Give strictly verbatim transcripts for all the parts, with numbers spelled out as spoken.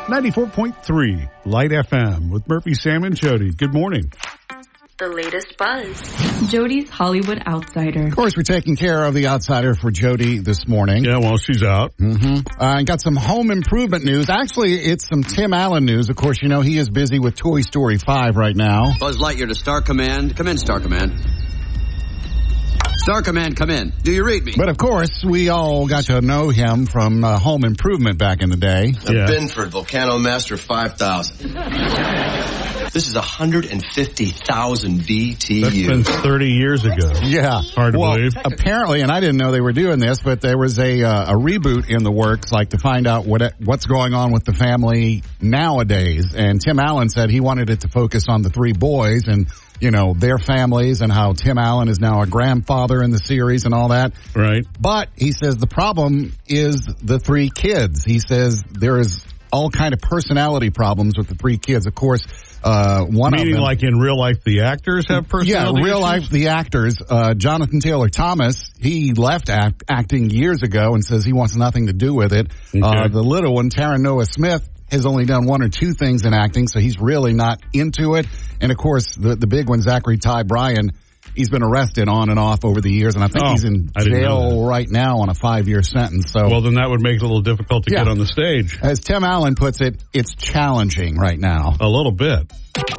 ninety-four point three Light F M with Murphy, Sam, and Jody. Good morning. The latest buzz. Jody's Hollywood Outsider. Of course, we're taking care of the outsider for Jody this morning. Yeah, well, she's out. Mm-hmm. Uh, got some home improvement news. Actually, it's some Tim Allen news. Of course, you know he is busy with Toy Story five right now. Buzz Lightyear to Star Command. Come in, Star Command. Star Command, come in. Do you read me? But, of course, we all got to know him from uh, Home Improvement back in the day. The yeah. Binford Volcano Master five thousand. This is one hundred fifty thousand B T U. That's been thirty years ago. Yeah. Hard to well, believe. Apparently, and I didn't know they were doing this, but there was a uh, a reboot in the works, like to find out what it, what's going on with the family nowadays. And Tim Allen said he wanted it to focus on the three boys and, you know, their families and how Tim Allen is now a grandfather in the series and all that. Right. But he says the problem is the three kids. He says there is all kind of personality problems with the three kids. Of course, uh, one Meaning of them, like in real life, the actors have personality Yeah, real issues? life, the actors. Uh, Jonathan Taylor Thomas, he left act, acting years ago and says he wants nothing to do with it. Okay. Uh, the little one, Taron Noah Smith, has only done one or two things in acting, so he's really not into it. And of course, the, the big one, Zachary Ty Bryan, he's been arrested on and off over the years, and I think oh, he's in jail right now on a five-year sentence. So, well, then that would make it a little difficult to yeah. get on the stage. As Tim Allen puts it, it's challenging right now. A little bit.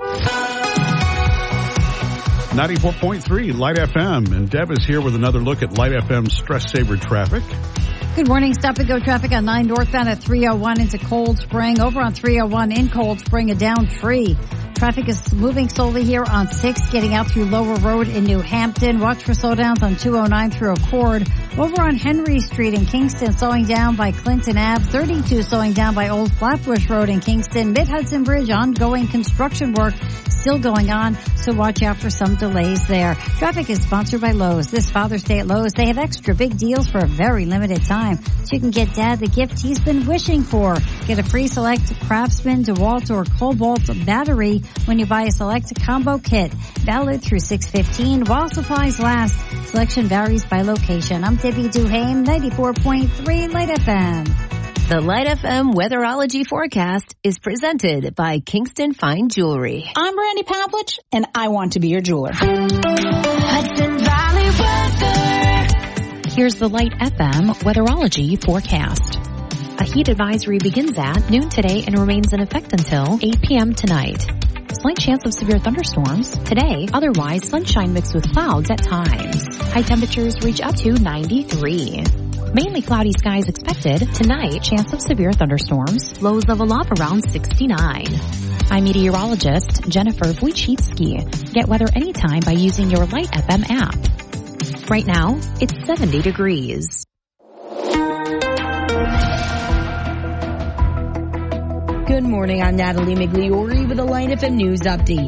ninety-four point three Light F M, and Deb is here with another look at Light F M's Stress Saver traffic. Good morning. Stop and go traffic on nine northbound at three oh one into Cold Spring. Over on three oh one in Cold Spring, a down tree. Traffic is moving slowly here on six, getting out through Lower Road in New Hampton. Watch for slowdowns on two oh nine through Accord. Over on Henry Street in Kingston, slowing down by Clinton Ave. thirty-two slowing down by Old Flatbush Road in Kingston. Mid-Hudson Bridge, ongoing construction work still going on, so watch out for some delays there. Traffic is sponsored by Lowe's. This Father's Day at Lowe's, they have extra big deals for a very limited time, so you can get Dad the gift he's been wishing for. Get a free select Craftsman, DeWalt, or Cobalt battery when you buy a select combo kit. Valid through six fifteen while supplies last. Selection varies by location. I'm Debbie Duhame, ninety-four point three Light F M. The Light F M weatherology forecast is presented by Kingston Fine Jewelry. I'm Brandy Pavlich, and I want to be your jeweler. Hudson Valley weather. Here's the Light F M weatherology forecast. A heat advisory begins at noon today and remains in effect until eight p.m. tonight. Slight chance of severe thunderstorms today, otherwise sunshine mixed with clouds at times. High temperatures reach up to ninety-three. Mainly cloudy skies expected. Tonight, chance of severe thunderstorms. Lows level up around sixty-nine. I'm meteorologist Jennifer Wojcicki. Get weather anytime by using your Light F M app. Right now, it's seventy degrees. Good morning, I'm Natalie Migliori with a Light F M News Update.